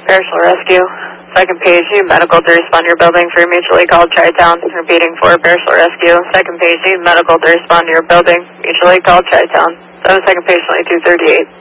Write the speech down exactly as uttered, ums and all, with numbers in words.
Parishal Rescue. Second page, need medical to respond to your building for mutually called Tri-Town. Repeating for Parishal Rescue. Second page, need medical to respond to your building. Mutually called Tri-Town. That was second page twenty-two thirty-eight.